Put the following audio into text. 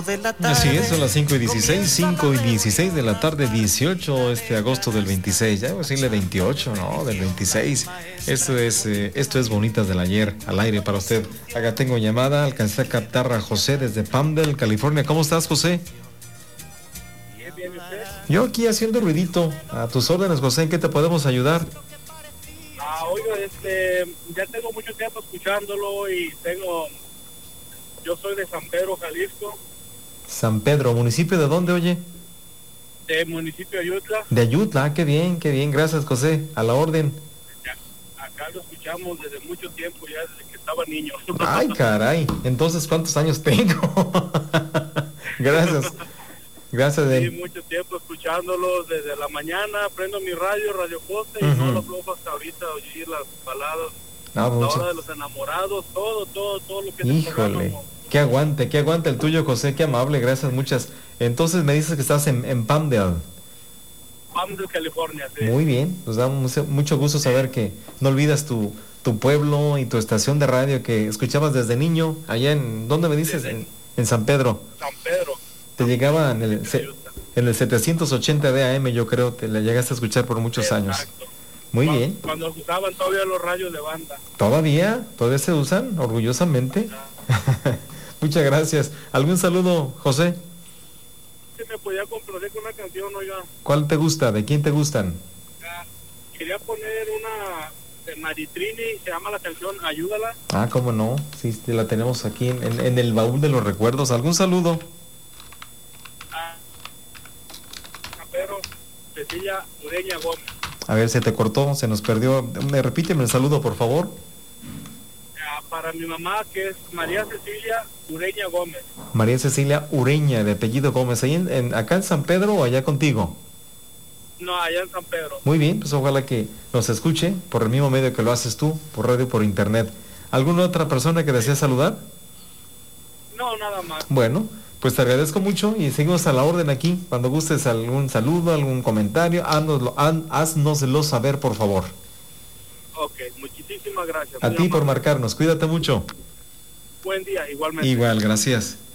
Así es, son las 5:16 de la tarde, 18, agosto del 26, ya voy a decirle 28, ¿no? Del 26. Esto es Bonitas del Ayer, al aire para usted. Acá tengo llamada, alcancé a captar a José desde Palmdale, California. ¿Cómo estás, José? Bien, ¿usted? Yo aquí haciendo ruidito. A tus órdenes, José, ¿en qué te podemos ayudar? Oiga, ya tengo mucho tiempo escuchándolo yo soy de San Pedro, Jalisco. San Pedro, ¿municipio de dónde, oye? Del municipio de Ayutla. De Ayutla, qué bien, gracias, José, a la orden. Acá lo escuchamos desde mucho tiempo, ya desde que estaba niño. Ay, caray, entonces, ¿cuántos años tengo? Gracias. Sí, mucho tiempo escuchándolos desde la mañana, prendo mi Radio Costa y no lo flojo hasta ahorita oír las baladas, la hora de los enamorados, todo lo que Híjole, qué aguante el tuyo, José, qué amable, gracias, muchas. Entonces me dices que estás en Palmdale. Palmdale, California, sí. Muy bien, nos da mucho gusto saber que no olvidas tu pueblo y tu estación de radio que escuchabas desde niño, allá en, ¿dónde me dices? En San Pedro. San Pedro. Te llegaba en el 780 de AM, yo creo, te la llegaste a escuchar por muchos años. Muy bien. Cuando usaban todavía los radios de banda. ¿Todavía se usan? Orgullosamente. Muchas gracias. ¿Algún saludo, José? Sí, me podía complacer con una canción, oiga. ¿Cuál te gusta? ¿De quién te gustan? Quería poner una de Maritrini, se llama la canción Ayúdala. Cómo no. Sí, la tenemos aquí en el baúl de los recuerdos. ¿Algún saludo? Pero Cecilia Ureña Gómez. A ver, se te cortó, se nos perdió. Repíteme el saludo, por favor. Para mi mamá, que es María Cecilia Ureña Gómez. María Cecilia Ureña, de apellido Gómez. ¿Ahí acá en San Pedro o allá contigo? No, allá en San Pedro. Muy bien, pues ojalá que nos escuche por el mismo medio que lo haces tú, por radio, por internet. ¿Alguna otra persona que desea saludar? No, nada más. Bueno, pues te agradezco mucho y seguimos a la orden aquí. Cuando gustes algún saludo, algún comentario, haznoslo saber, por favor. Ok, muchísimas gracias. A ti por marcarnos, cuídate mucho. Buen día, igualmente. Igual, gracias.